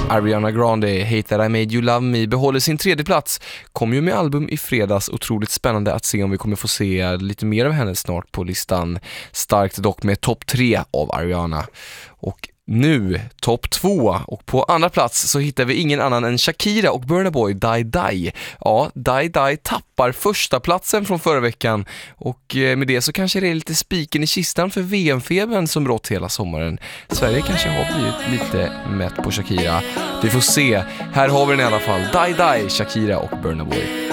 Ariana Grande, Hate That I Made You Love Me, behåller sin tredje plats. Kom ju med album i fredags, otroligt spännande att se om vi kommer få se lite mer av henne snart på listan. Starkt dock med topp 3 av Ariana. Och nu topp 2, och på andra plats så hittar vi ingen annan än Shakira och Burna Boy, Die Die. Ja, Die Die tappar första platsen från förra veckan, och med det så kanske det är lite spiken i kistan för VM-febern som rått hela sommaren. Sverige kanske har blivit lite mätt på Shakira. Vi får se. Här har vi den i alla fall. Die Die, Shakira och Burna Boy.